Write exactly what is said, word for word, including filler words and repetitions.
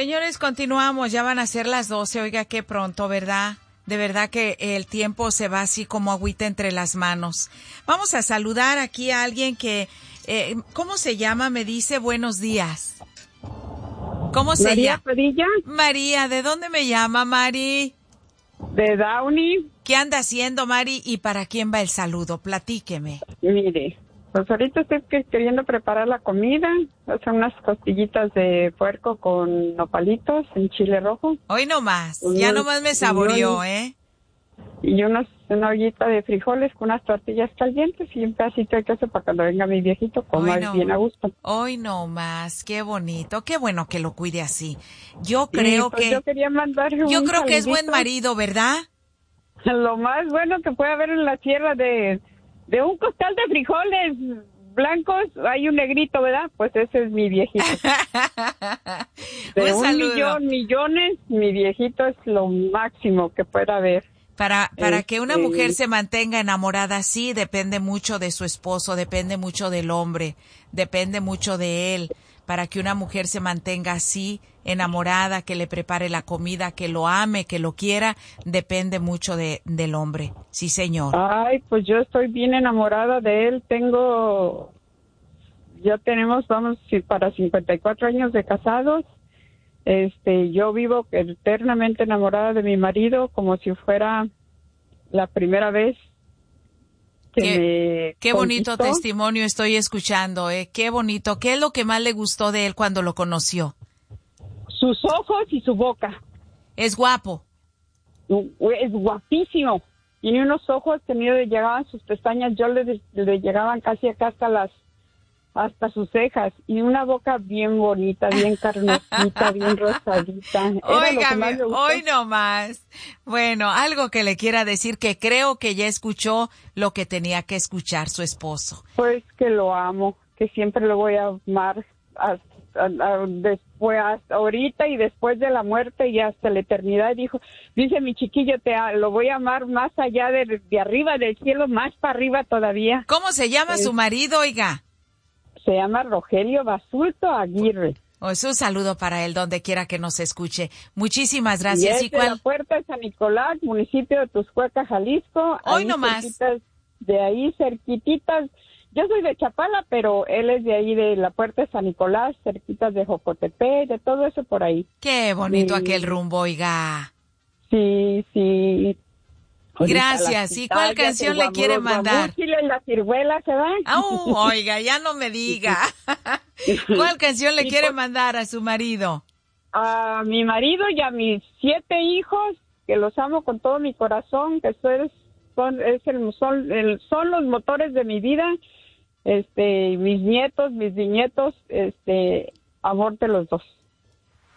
Señores, continuamos, ya van a ser las doce, oiga, qué pronto, ¿verdad? De verdad que el tiempo se va así como agüita entre las manos. Vamos a saludar aquí a alguien que, eh, ¿cómo se llama? Me dice buenos días. ¿Cómo se María llama? Padilla. María, ¿de dónde me llama, Mari? De Downey. ¿Qué anda haciendo, Mari? ¿Y para quién va el saludo? Platíqueme. Mire, pues ahorita estoy que- queriendo preparar la comida. Son unas costillitas de puerco con nopalitos en chile rojo. Hoy nomás, Unos, ya nomás me saboreó, unos, ¿eh? Y unos, una ollita de frijoles con unas tortillas calientes y un pedacito de queso para cuando venga mi viejito, coma Hoy no, bien a gusto. hoy no más, qué bonito, qué bueno que lo cuide así. Yo Y creo pues que, yo quería mandarle yo un creo que es buen saludito. marido, ¿verdad? Lo más bueno que puede haber en la tierra de, de un costal de frijoles blancos, hay un negrito, ¿verdad? Pues ese es mi viejito. De Un un saludo. millón, millones, mi viejito es lo máximo que pueda haber. Para, para Este, que una mujer se mantenga enamorada así, depende mucho de su esposo, depende mucho del hombre, depende mucho de él. Para que una mujer se mantenga así, enamorada, que le prepare la comida, que lo ame, que lo quiera, depende mucho de, del hombre. Sí, señor. Ay, pues yo estoy bien enamorada de él. Tengo, ya tenemos, vamos, si- para cincuenta y cuatro años de casados. Este, yo vivo eternamente enamorada de mi marido, como si fuera la primera vez que Qué, me qué bonito conquistó. testimonio estoy escuchando, ¿eh? Qué bonito. ¿Qué es lo que más le gustó de él cuando lo conoció? Sus ojos y su boca. Es guapo. Es guapísimo. Tiene unos ojos que ni le llegaban sus pestañas, yo le, le llegaban casi acá hasta las hasta sus cejas, y una boca bien bonita, bien carnosita, bien rosadita. Era lo que Óigame, más me gustó. hoy no más. Bueno, algo que le quiera decir, que creo que ya escuchó lo que tenía que escuchar su esposo. Pues que lo amo, que siempre lo voy a amar hasta, a- después, hasta ahorita y después de la muerte y hasta la eternidad. Dijo, dice mi chiquillo, te a- lo voy a amar más allá de, de arriba del cielo, más para arriba todavía. ¿Cómo se llama Es- su marido, oiga? Se llama Rogelio Basulto Aguirre. Pues un saludo para él donde quiera que nos escuche. Muchísimas Y gracias. es ¿Y de la cuál? Puerta de San Nicolás, municipio de Tuscueca, Jalisco. Hoy Ahí nomás. cerquitas, de ahí cerquititas. Yo soy de Chapala, pero él es de ahí de la Puerta de San Nicolás, cerquitas de Jocotepec, de todo eso por ahí. Qué bonito Sí. aquel rumbo, oiga. Sí, sí. Ahorita Gracias. las ¿Y cuál pitayas, canción el le guamu- quiere los mandar? guamúchiles, las ciruelas, ¿se van? Au, oiga, ya no me diga. ¿Cuál canción le Y quiere por- mandar a su marido? A mi marido y a mis siete hijos, que los amo con todo mi corazón, que ustedes son, es el, son, el- son los motores de mi vida, este, mis nietos, mis bisnietos, este, amor de los dos.